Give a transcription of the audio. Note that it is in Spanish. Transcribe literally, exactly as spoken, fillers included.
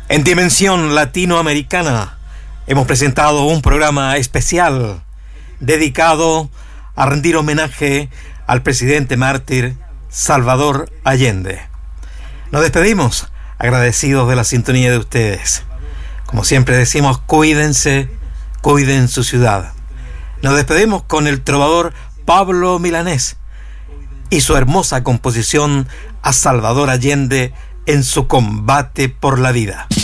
En Dimensión Latinoamericana hemos presentado un programa especial dedicado a rendir homenaje al presidente mártir Salvador Allende. Nos despedimos agradecidos de la sintonía de ustedes. Como siempre decimos, cuídense, cuiden su ciudad. Nos despedimos con el trovador Pablo Milanés y su hermosa composición a Salvador Allende en su combate por la vida.